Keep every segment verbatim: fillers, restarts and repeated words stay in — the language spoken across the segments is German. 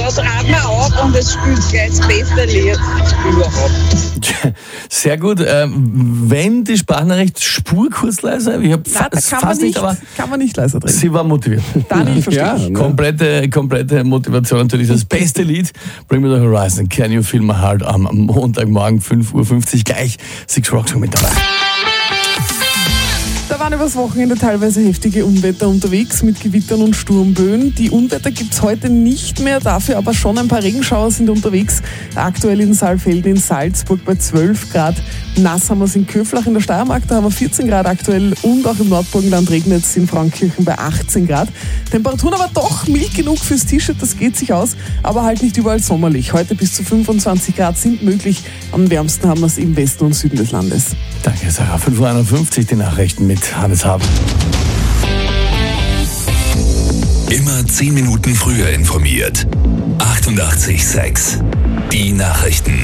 das atmet auf und es spielt gleich das beste Lied überhaupt. Sehr gut. Ähm, wenn die Sprachnachricht Spur kurz leiser, ich habe fa kann fast man nicht, nicht, aber kann man nicht leiser drehen. sie war motiviert. Dani, ich verstehe. Ja, ne? Komplette, komplette Motivation natürlich. Das beste Lied, Bring Me The Horizon, Can You Feel My Heart, am Montagmorgen fünf Uhr fünfzig, gleich Six Rock schon mit dabei. Da waren übers Wochenende teilweise heftige Unwetter unterwegs mit Gewittern und Sturmböen. Die Unwetter gibt es heute nicht mehr, dafür aber schon ein paar Regenschauer sind unterwegs. Aktuell in Saalfelden in Salzburg bei zwölf Grad. Nass haben wir es in Köflach in der Steiermark, da haben wir vierzehn Grad aktuell und auch im Nordburgenland regnet es in Frauenkirchen bei achtzehn Grad. Temperaturen aber doch mild genug fürs T-Shirt, das geht sich aus, aber halt nicht überall sommerlich. Heute bis zu fünfundzwanzig Grad sind möglich. Am wärmsten haben wir es im Westen und Süden des Landes. Danke, Sarah. fünf Uhr einundfünfzig, die Nachrichten mit Hannes Haben. Immer zehn Minuten früher informiert. achtundachtzig Komma sechs. Die Nachrichten.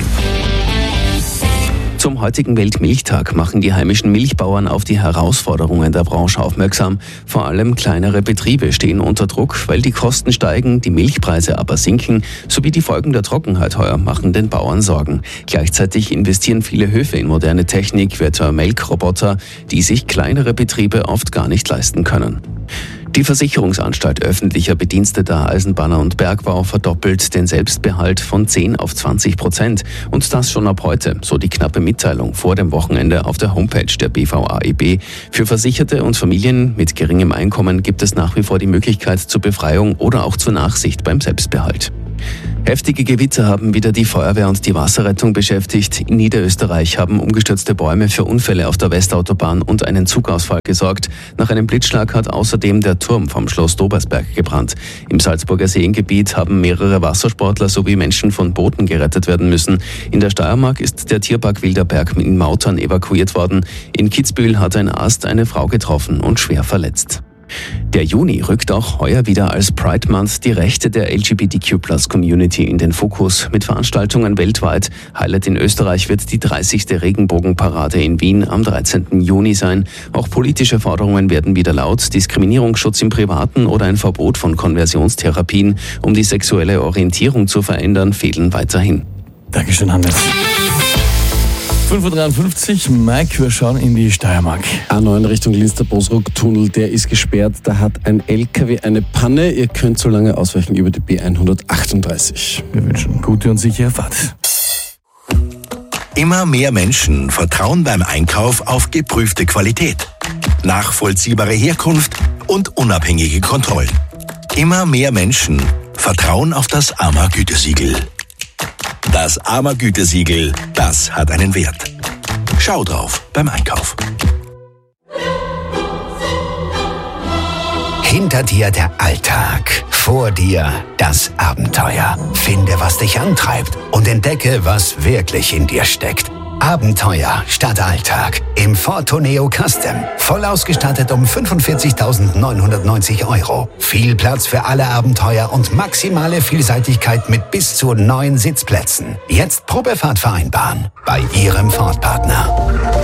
Zum heutigen Weltmilchtag machen die heimischen Milchbauern auf die Herausforderungen der Branche aufmerksam. Vor allem kleinere Betriebe stehen unter Druck, weil die Kosten steigen, die Milchpreise aber sinken, sowie die Folgen der Trockenheit heuer machen den Bauern Sorgen. Gleichzeitig investieren viele Höfe in moderne Technik, wie etwa Melkroboter, die sich kleinere Betriebe oft gar nicht leisten können. Die Versicherungsanstalt öffentlicher Bediensteter Eisenbahner und Bergbau verdoppelt den Selbstbehalt von zehn auf zwanzig Prozent. Und das schon ab heute, so die knappe Mitteilung vor dem Wochenende auf der Homepage der B V A E B. Für Versicherte und Familien mit geringem Einkommen gibt es nach wie vor die Möglichkeit zur Befreiung oder auch zur Nachsicht beim Selbstbehalt. Heftige Gewitter haben wieder die Feuerwehr und die Wasserrettung beschäftigt. In Niederösterreich haben umgestürzte Bäume für Unfälle auf der Westautobahn und einen Zugausfall gesorgt. Nach einem Blitzschlag hat außerdem der Turm vom Schloss Dobersberg gebrannt. Im Salzburger Seengebiet haben mehrere Wassersportler sowie Menschen von Booten gerettet werden müssen. In der Steiermark ist der Tierpark Wilderberg in Mautern evakuiert worden. In Kitzbühel hat ein Arzt eine Frau getroffen und schwer verletzt. Der Juni rückt auch heuer wieder als Pride Month die Rechte der L G B T Q Plus Community in den Fokus mit Veranstaltungen weltweit. Highlight in Österreich wird die dreißigste Regenbogenparade in Wien am dreizehnten Juni sein. Auch politische Forderungen werden wieder laut. Diskriminierungsschutz im Privaten oder ein Verbot von Konversionstherapien, um die sexuelle Orientierung zu verändern, fehlen weiterhin. Dankeschön, Hannes. fünf Uhr dreiundfünfzig, Mike, wir schauen in die Steiermark. A neun Richtung Linz-der-Bosrock-Tunnel, der ist gesperrt. Da hat ein L K W eine Panne. Ihr könnt so lange ausweichen über die B hundertachtunddreißig. Wir wünschen gute und sichere Fahrt. Immer mehr Menschen vertrauen beim Einkauf auf geprüfte Qualität, nachvollziehbare Herkunft und unabhängige Kontrollen. Immer mehr Menschen vertrauen auf das A M A-Gütesiegel. Das A M A-Gütesiegel, das hat einen Wert. Schau drauf beim Einkauf. Hinter dir der Alltag, vor dir das Abenteuer. Finde, was dich antreibt und entdecke, was wirklich in dir steckt. Abenteuer statt Alltag im Ford Tourneo Custom. Voll ausgestattet um fünfundvierzigtausendneunhundertneunzig Euro. Viel Platz für alle Abenteuer und maximale Vielseitigkeit mit bis zu neun Sitzplätzen. Jetzt Probefahrt vereinbaren bei Ihrem Ford-Partner.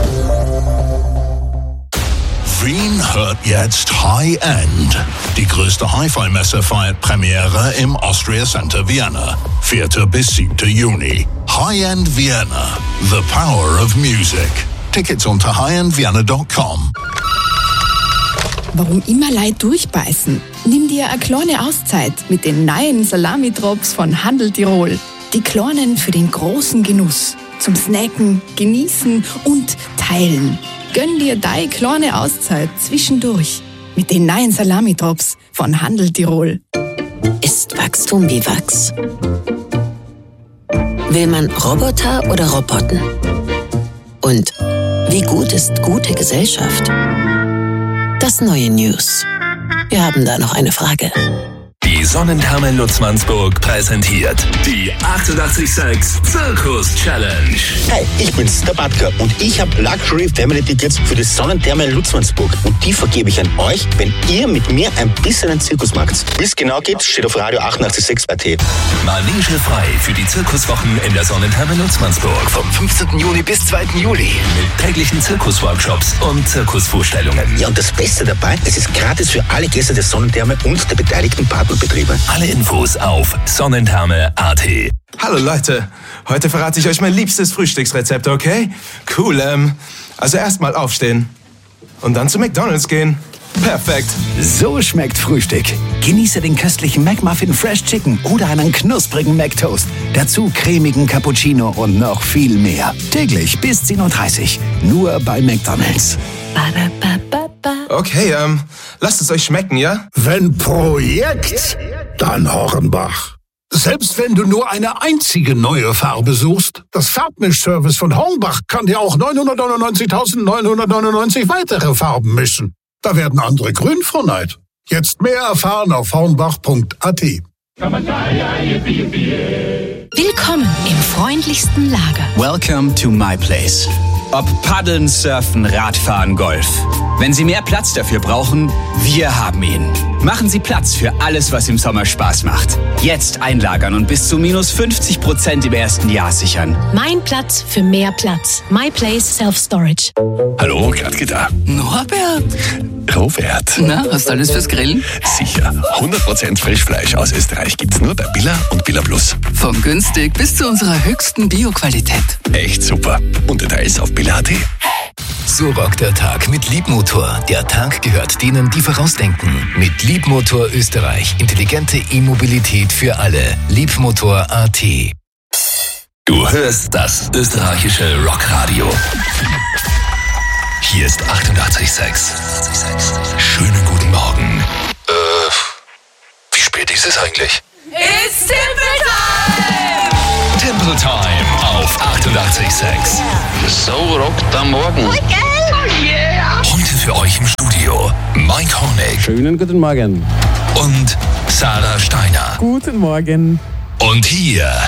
Wien hört jetzt High End. Die größte Hi-Fi-Messe feiert Premiere im Austria Center Vienna. vierten bis siebten Juni. High End Vienna. The Power of Music. Tickets unter high end vienna dot com. Warum immer Leute durchbeißen? Nimm dir eine kleine Auszeit mit den neuen Salami-Drops von Handel Tirol. Die kleinen für den großen Genuss. Zum Snacken, Genießen und Teilen. Gönn dir deine kleine Auszeit zwischendurch mit den neuen Salami-Drops von Handel Tirol. Ist Wachstum wie Wachs? Will man Roboter oder Roboten? Und wie gut ist gute Gesellschaft? Das neue News. Wir haben da noch eine Frage. Die Sonnentherme Lutzmannsburg präsentiert die achtundachtzig Komma sechs Zirkus Challenge. Hi, ich bin's, der Batka, und ich habe Luxury Family Tickets für die Sonnentherme Lutzmannsburg. Und die vergebe ich an euch, wenn ihr mit mir ein bisschen einen Zirkus macht. Wie es genau geht, steht auf Radio achtundachtzig Komma sechs A T. Manege frei für die Zirkuswochen in der Sonnentherme Lutzmannsburg. Vom fünfzehnten Juni bis zweiten Juli. Mit täglichen Zirkusworkshops und Zirkusvorstellungen. Ja, und das Beste dabei, es ist gratis für alle Gäste der Sonnentherme und der beteiligten Partnerbetriebe. Betriebe. Alle Infos auf sonnentherme punkt a t. Hallo Leute, heute verrate ich euch mein liebstes Frühstücksrezept, okay? Cool, ähm, also erstmal aufstehen und dann zu McDonald's gehen. Perfekt. So schmeckt Frühstück. Genieße den köstlichen McMuffin Fresh Chicken oder einen knusprigen McToast. Dazu cremigen Cappuccino und noch viel mehr. Täglich bis zehn Uhr dreißig. Nur bei McDonald's. Okay, ähm, lasst es euch schmecken, ja? Wenn Projekt, dann Hornbach. Selbst wenn du nur eine einzige neue Farbe suchst, das Farbmischservice von Hornbach kann dir auch neunhundertneunundneunzigtausendneunhundertneunundneunzig weitere Farben mischen. Da werden andere grün vor Neid. Jetzt mehr erfahren auf hornbach punkt a t. Willkommen im freundlichsten Lager. Welcome to my place. Ob Paddeln, Surfen, Radfahren, Golf. Wenn Sie mehr Platz dafür brauchen, wir haben ihn. Machen Sie Platz für alles, was im Sommer Spaß macht. Jetzt einlagern und bis zu minus fünfzig Prozent im ersten Jahr sichern. Mein Platz für mehr Platz. My Place Self Storage. Hallo, Gradke da. Norbert. Robert. Na, hast du alles fürs Grillen? Sicher. hundert Prozent Frischfleisch aus Österreich gibt's nur bei Billa und Billa Plus. Von günstig bis zu unserer höchsten Bio-Qualität. Echt super. Und Details auf Billa punkt a t. So rockt der Tag mit Liebmotor. Der Tag gehört denen, die vorausdenken. Mit Liebmotor Österreich. Intelligente E-Mobilität für alle. Liebmotor punkt a t. Du hörst das österreichische Rockradio. Hier ist achtundachtzig Komma sechs. Schönen guten Morgen. Äh, wie spät ist es eigentlich? It's Temple Time! Temple Time auf achtundachtzig Komma sechs. So rockt am Morgen. Oh, yeah! Heute für euch im Studio Mike Honeck. Schönen guten Morgen. Und Sarah Steiner. Guten Morgen. Und hier